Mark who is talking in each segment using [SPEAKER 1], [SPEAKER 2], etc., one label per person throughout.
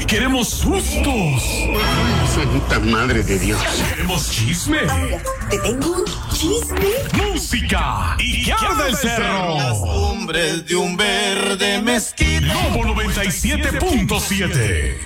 [SPEAKER 1] Queremos sustos.
[SPEAKER 2] Santa madre de Dios.
[SPEAKER 1] Queremos chisme.
[SPEAKER 3] Ahora, te tengo un chisme.
[SPEAKER 1] Música. Y que arda el cerro.
[SPEAKER 4] Las cumbres de un verde mezquite.
[SPEAKER 1] Lobo 97.7.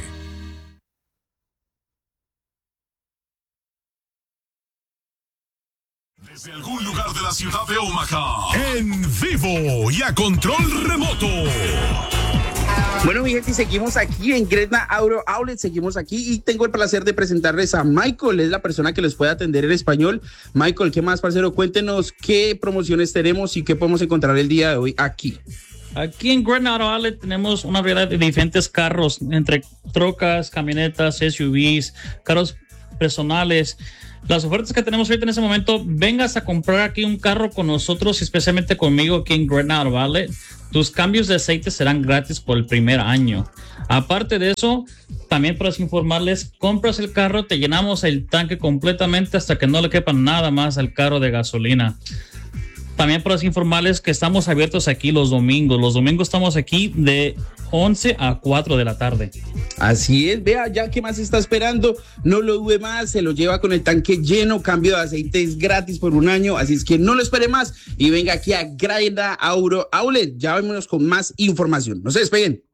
[SPEAKER 1] Desde algún lugar de la ciudad de Omaha, en vivo y a control remoto.
[SPEAKER 5] Bueno, mi gente, seguimos aquí en Gretna Auto Outlet, seguimos aquí y tengo el placer de presentarles a Michael, es la persona que les puede atender en español. Michael, ¿qué más, parcero? Cuéntenos qué promociones tenemos y qué podemos encontrar el día de hoy aquí.
[SPEAKER 6] Aquí en Gretna Auto Outlet tenemos una variedad de diferentes carros, entre trocas, camionetas, SUVs, carros personales. Las ofertas que tenemos ahorita en ese momento, vengas a comprar aquí un carro con nosotros, especialmente conmigo aquí en Gretna Auto Outlet. Tus cambios de aceite serán gratis por el primer año. Aparte de eso, también para informarles, compras el carro, te llenamos el tanque completamente hasta que no le quepa nada más al carro de gasolina. También para informarles que estamos abiertos aquí los domingos. Los domingos estamos aquí de 11 a 4 de la tarde.
[SPEAKER 5] Así es, vea, ya qué más está esperando, no lo dude más, se lo lleva con el tanque lleno, cambio de aceite es gratis por un año, así es que no lo espere más y venga aquí a Gretna Auto Outlet, ya vámonos con más información, no se despeguen.